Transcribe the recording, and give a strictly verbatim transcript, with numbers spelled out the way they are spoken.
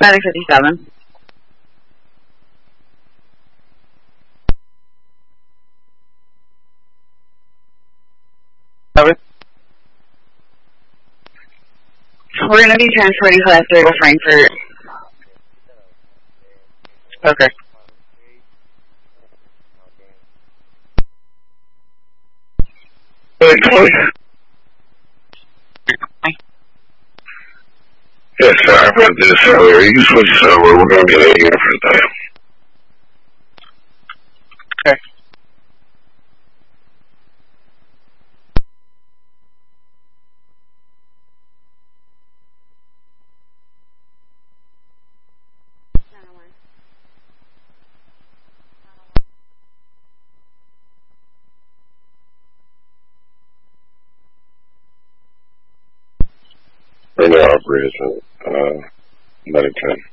Medic fifty-seven. Over. We're going to be transporting class three to Frankfurt. Okay. Hey, Tony. Yes, sir. I've got this earlier. You switch somewhere. We're going to be late here for the time. Okay. Right now, operation, uh, Medic ten.